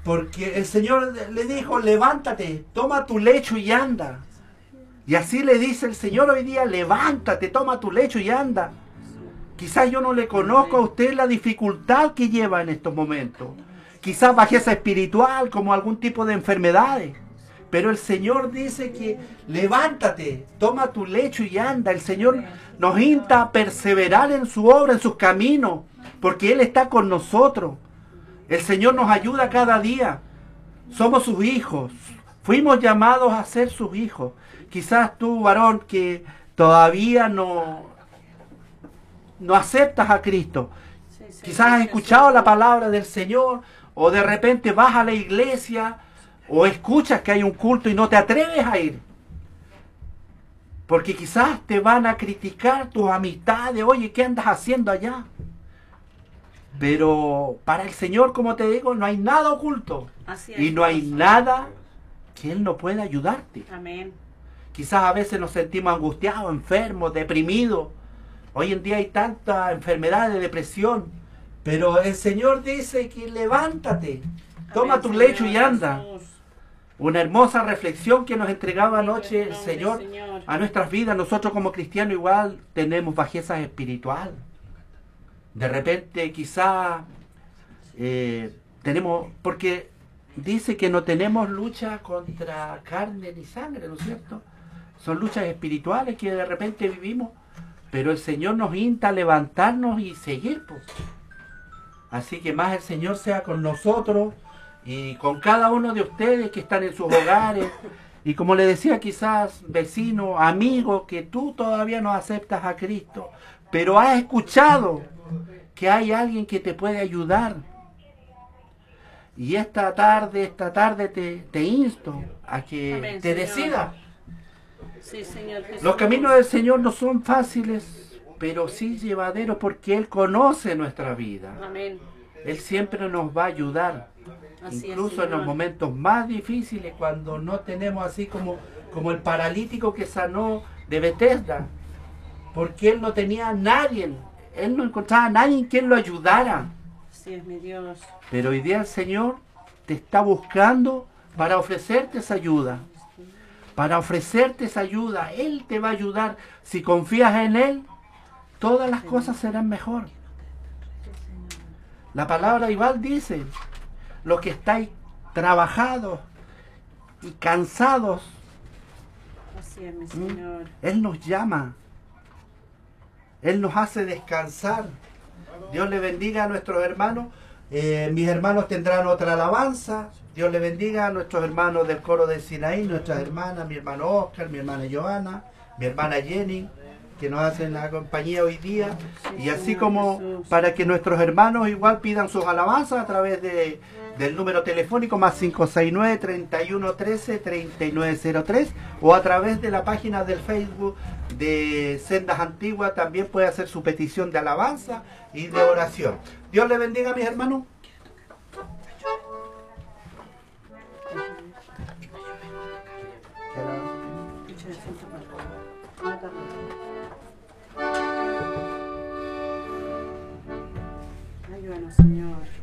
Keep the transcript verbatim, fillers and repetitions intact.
Porque el Señor le dijo, levántate, toma tu lecho y anda. Y así le dice el Señor hoy día, levántate, toma tu lecho y anda. Quizás yo no le conozco a usted la dificultad que lleva en estos momentos. Quizás bajeza espiritual, como algún tipo de enfermedades. Pero el Señor dice que levántate, toma tu lecho y anda. El Señor nos insta a perseverar en su obra, en sus caminos, porque Él está con nosotros. El Señor nos ayuda cada día. Somos sus hijos. Fuimos llamados a ser sus hijos. Quizás tú, varón, que todavía no, no aceptas a Cristo. Sí, sí, Quizás has escuchado la palabra del Señor, o de repente vas a la iglesia, o escuchas que hay un culto y no te atreves a ir. Porque quizás te van a criticar tus amistades. Oye, ¿qué andas haciendo allá? Pero para el Señor, como te digo, no hay nada oculto. Así es, y no hay nada que Él no pueda ayudarte. Amén. Quizás a veces nos sentimos angustiados, enfermos, deprimidos. Hoy en día hay tanta enfermedad de depresión. Pero el Señor dice que levántate, toma Amén, tu Señor lecho y anda. Jesús. Una hermosa reflexión que nos entregaba anoche el Nombre, Señor Señor. a nuestras vidas. Nosotros como cristianos igual tenemos bajezas espiritual. De repente quizá eh, tenemos, porque dice que no tenemos lucha contra carne ni sangre, ¿no es cierto? Son luchas espirituales que de repente vivimos, pero el Señor nos insta a levantarnos y seguir, pues. Así que más el Señor sea con nosotros y con cada uno de ustedes que están en sus hogares. Y como le decía, quizás vecino, amigo, que tú todavía no aceptas a Cristo, pero has escuchado que hay alguien que te puede ayudar. Y esta tarde, esta tarde te, te insto a que Amén, te Señor. decidas. Sí, Señor Jesús. Los caminos del Señor no son fáciles, pero sí llevaderos, porque Él conoce nuestra vida. Amén. Él siempre nos va a ayudar. Así es, Incluso en los Señor. momentos más difíciles, cuando no tenemos así como, como el paralítico que sanó de Bethesda. Porque él no tenía a nadie. Él no encontraba a nadie en quien lo ayudara. Así es, mi Dios. Pero hoy día el Señor te está buscando para ofrecerte esa ayuda. Para ofrecerte esa ayuda. Él te va a ayudar. Si confías en Él, todas las cosas serán mejor. La palabra igual dice, los que estáis trabajados y cansados, Así es, mi Señor. Él nos llama. Él nos hace descansar. Dios le bendiga a nuestros hermanos. Eh, mis hermanos tendrán otra alabanza. Dios le bendiga a nuestros hermanos del coro de Sinaí, nuestras hermanas, mi hermano Oscar, mi hermana Joana, mi hermana Jenny, que nos hacen la compañía hoy día. Y así como para que nuestros hermanos igual pidan sus alabanzas a través de, del número telefónico más cinco seis nueve, treinta y uno trece, treinta y nueve cero tres, o a través de la página del Facebook de Sendas Antiguas también puede hacer su petición de alabanza y de oración. Dios le bendiga, mis hermanos. Ayúdanos, Señor.